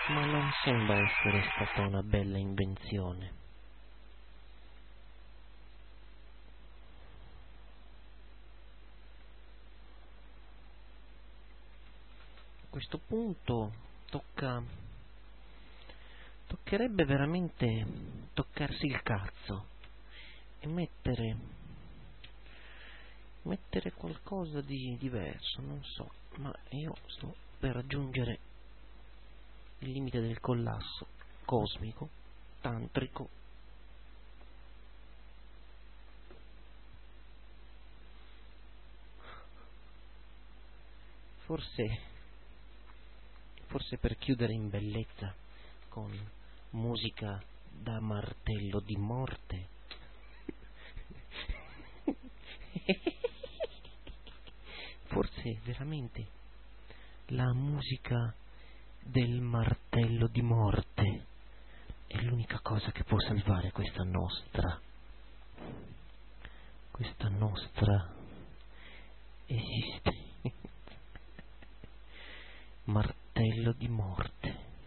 ma non sembra essere stata una bella invenzione. A questo punto toccherebbe veramente toccarsi il cazzo e mettere qualcosa di diverso, non so, ma io sto per raggiungere il limite del collasso cosmico, tantrico. Forse per chiudere in bellezza con musica da martello di morte. Forse veramente la musica del martello di morte è l'unica cosa che può salvare questa nostra esistenza. Martello di morte.